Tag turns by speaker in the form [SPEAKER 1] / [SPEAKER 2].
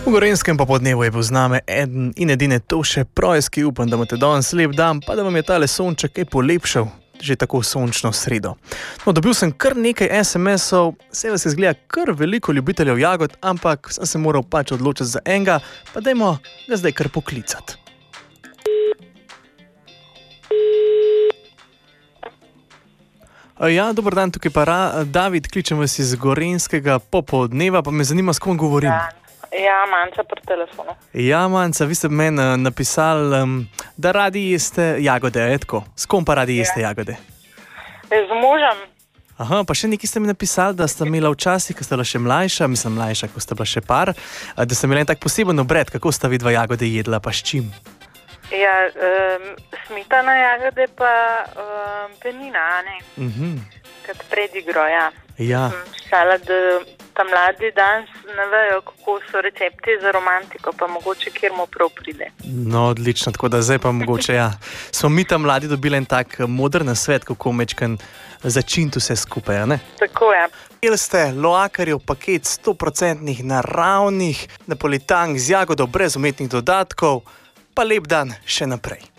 [SPEAKER 1] V Gorenjskem popoldnevu je bil z nami eden in edine Toše Projs, ki upam, da imate danes lep dan, pa da vam je tale sonček kaj polepšal, že tako sončno sredo. No, dobil sem kar nekaj SMS-ov, se vas izgleda kar veliko ljubiteljev jagod, ampak sem se moral pač odločiti za enega, pa dajmo ga zdaj kar poklicati. Ja, dober dan, tukaj pa David, kličem vas iz Gorenjskega popoldneva, pa me zanima, s kom govorim.
[SPEAKER 2] Ja, Manca pri telefonu.
[SPEAKER 1] Ja, Manca, vi ste meni napisali, da radi jeste jagode, je tako? S kom pa radi jeste jagode?
[SPEAKER 2] Z možem.
[SPEAKER 1] Aha, pa še nekaj ste mi napisali, da ste imela včasih, ko ste bila še mlajša, ko ste bila še par, da ste imeli en tak poseben obred, kako sta vidva jagode jedla, pa s čim?
[SPEAKER 2] Ja, smetana jagode pa penina, ne? Kot predigro, ja.
[SPEAKER 1] Ja.
[SPEAKER 2] Šala, da ta mladi danes ne vejo, kako so recepti za romantiko, pa mogoče kjer mu prav pride.
[SPEAKER 1] No, odlično, tako da zdaj pa mogoče, ja. Smo mi tam mladi dobili en tak modern nasvet, kako mečkan začiniti vse skupaj, ne?
[SPEAKER 2] Tako je.
[SPEAKER 1] Jeli ste Loakarjev paket 100% naravnih napolitank z jagodo brez umetnih dodatkov, pa lep dan še naprej.